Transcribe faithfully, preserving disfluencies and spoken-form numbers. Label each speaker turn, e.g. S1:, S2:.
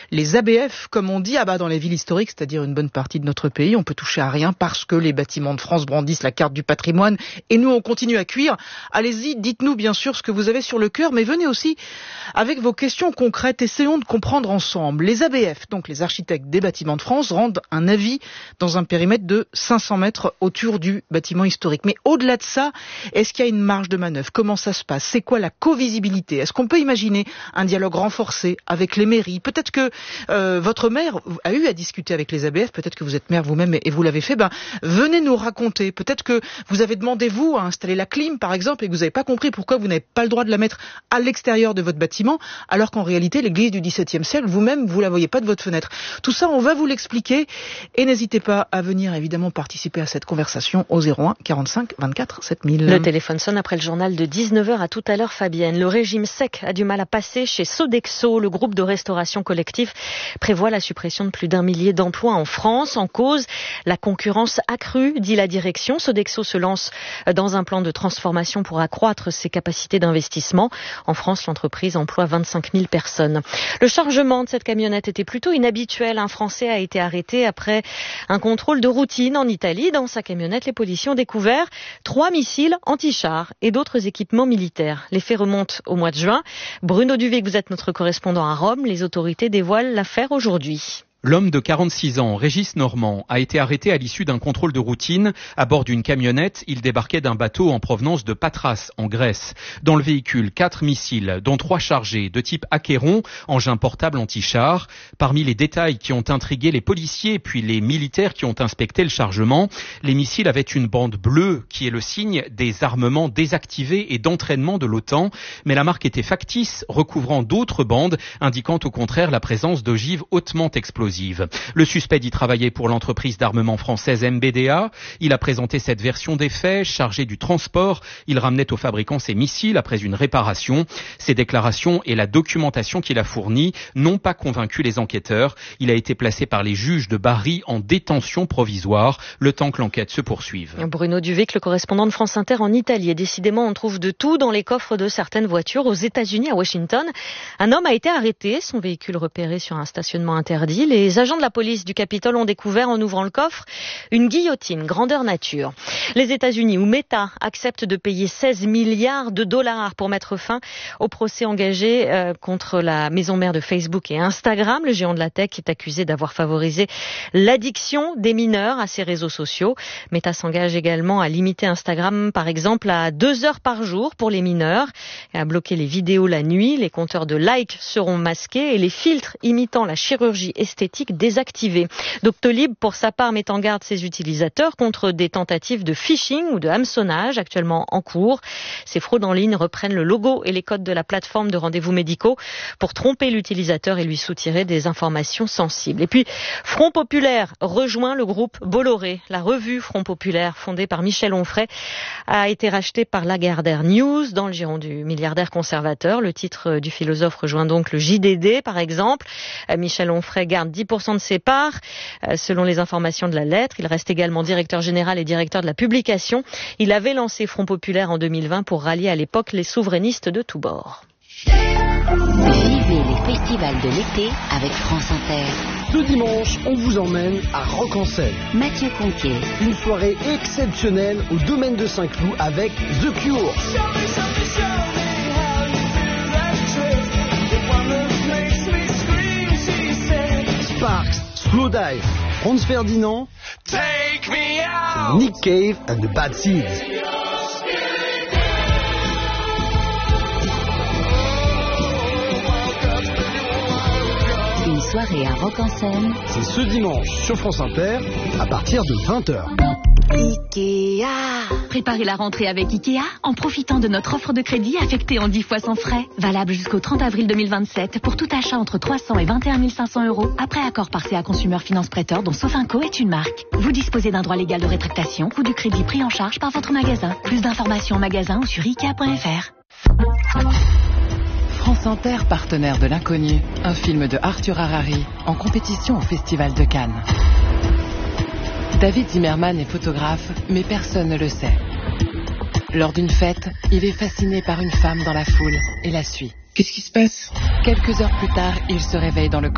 S1: les A B F, comme on dit, ah bah dans les villes historiques, c'est-à-dire une bonne partie de notre pays, on peut toucher à rien parce que les bâtiments de France brandissent la carte du patrimoine et nous on continue à cuire. Allez-y, dites-nous bien sûr ce que vous avez sur le cœur, mais venez aussi avec vos questions concrètes. Essayons de comprendre ensemble. Les A B F, donc les architectes des bâtiments de France, rendent un avis dans un périmètre de cinq cents mètres autour du bâtiment historique. Mais au-delà de ça, est-ce qu'il y a une marge de manœuvre? Comment ça se passe? C'est quoi la co-visibilité? Est-ce qu'on peut imaginer un dialogue renforcé avec les mairies? Peut-être que euh, votre maire a eu à discuter avec les A B F, peut-être que vous êtes maire vous-même et vous l'avez fait. Ben, venez nous raconter. Peut-être que vous avez demandé, vous, à installer la clim, par exemple, et que vous n'avez pas compris pourquoi vous n'avez pas le droit de la mettre à l'extérieur de votre bâtiment, alors qu'en réalité, l'église du dix-septième siècle, vous-même, vous la voyez pas de votre fenêtre. Tout ça, on va vous l'expliquer. Et n'hésitez pas à venir, évidemment, participer à cette conversation au zéro un quarante-cinq vingt-quatre sept mille.
S2: Le téléphone sonne après le journal de dix-neuf heures. À tout à l'heure, Fabienne. Le régime sec a du mal à passer chez Sodexo. Le groupe de restauration collective prévoit la suppression de plus d'un millier d'emplois en France. En cause, la concurrence accrue, dit la direction. Sodexo se lance dans un plan de transformation pour accroître ses capacités d'investissement. En France, l'entreprise emploie vingt-cinq mille personnes. Le chargement de cette camionnette était plutôt inhabituel. Un Français a été arrêté après un contrôle de routine en Italie. Dans sa camionnette, les policiers ont découvert trois missiles anti-chars et d'autres équipements militaires. Les faits remontent au mois de juin. Bruno Duvic, vous êtes notre correspondant à Rome. Les autorités dévoilent l'affaire aujourd'hui.
S3: L'homme de quarante-six ans, Régis Normand, a été arrêté à l'issue d'un contrôle de routine. À bord d'une camionnette, il débarquait d'un bateau en provenance de Patras, en Grèce. Dans le véhicule, quatre missiles, dont trois chargés, de type Acheron, engin portable anti-char. Parmi les détails qui ont intrigué les policiers puis les militaires qui ont inspecté le chargement, les missiles avaient une bande bleue qui est le signe des armements désactivés et d'entraînement de l'OTAN. Mais la marque était factice, recouvrant d'autres bandes, indiquant au contraire la présence d'ogives hautement explosives. Le suspect dit travailler pour l'entreprise d'armement française M B D A. Il a présenté cette version des faits, chargé du transport. Il ramenait au fabricant ses missiles après une réparation. Ses déclarations et la documentation qu'il a fournie n'ont pas convaincu les enquêteurs. Il a été placé par les juges de Bari en détention provisoire, le temps que l'enquête se poursuive.
S2: Bruno Duvic, le correspondant de France Inter en Italie. Et décidément, on trouve de tout dans les coffres de certaines voitures. Aux États-Unis, à Washington, un homme a été arrêté, son véhicule repéré sur un stationnement interdit. Les agents de la police du Capitole ont découvert, en ouvrant le coffre, une guillotine grandeur nature. Les États-Unis, où Meta accepte de payer seize milliards de dollars pour mettre fin au procès engagé euh, contre la maison mère de Facebook et Instagram. Le géant de la tech est accusé d'avoir favorisé l'addiction des mineurs à ses réseaux sociaux. Meta s'engage également à limiter Instagram, par exemple, à deux heures par jour pour les mineurs et à bloquer les vidéos la nuit. Les compteurs de likes seront masqués et les filtres imitant la chirurgie esthétique désactivés. Doctolib, pour sa part, met en garde ses utilisateurs contre des tentatives de phishing ou de hameçonnage actuellement en cours. Ces fraudes en ligne reprennent le logo et les codes de la plateforme de rendez-vous médicaux pour tromper l'utilisateur et lui soutirer des informations sensibles. Et puis, Front Populaire rejoint le groupe Bolloré. La revue Front Populaire, fondée par Michel Onfray, a été rachetée par Lagardère News dans le giron du milliardaire conservateur. Le titre du philosophe rejoint donc le J D D, par exemple. Michel Onfray garde dix pour cent de ses parts, euh, selon les informations de la lettre. Il reste également directeur général et directeur de la publication. Il avait lancé Front Populaire en deux mille vingt pour rallier à l'époque les souverainistes de tous bords.
S4: Vivez les festivals de l'été avec France Inter.
S5: Ce dimanche, on vous emmène à Rock en Seine.
S4: Mathieu Conquier.
S5: Une soirée exceptionnelle au domaine de Saint-Cloud avec The Cure. Sparks, Slowdive, Franz Ferdinand, Nick Cave and the Bad Seeds.
S4: Une soirée à Rock en Seine.
S5: C'est ce dimanche sur France Inter à partir de vingt heures.
S6: Ikea. Préparez la rentrée avec Ikea en profitant de notre offre de crédit affectée en dix fois sans frais. Valable jusqu'au trente avril deux mille vingt-sept pour tout achat entre trois cents et vingt et un mille cinq cents euros. Après accord par C A Consumer Finance Prêteur dont Sofinco est une marque. Vous disposez d'un droit légal de rétractation ou du crédit pris en charge par votre magasin. Plus d'informations en magasin ou sur ikea point f r.
S7: France Inter, partenaire de l'Inconnu, un film de Arthur Harari en compétition au Festival de Cannes. David Zimmerman est photographe, mais personne ne le sait. Lors d'une fête, il est fasciné par une femme dans la foule et la suit.
S8: Qu'est-ce qui se passe ?
S7: Quelques heures plus tard, il se réveille dans le